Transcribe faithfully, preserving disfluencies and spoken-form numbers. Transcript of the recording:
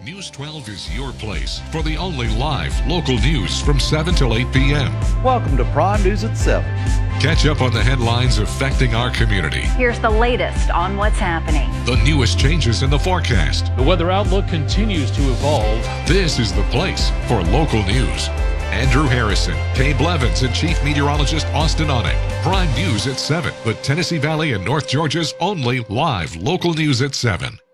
News twelve is your place for the only live local news from seven till eight p.m. Welcome to Prime News at seven. Catch up on the headlines affecting our community. Here's the latest on what's happening. The newest changes in the forecast. The weather outlook continues to evolve. This is the place for local news. Andrew Harrison, Kay Blevins, and Chief Meteorologist Austin Onek. Prime News at seven, but Tennessee Valley and North Georgia's only live local news at seven.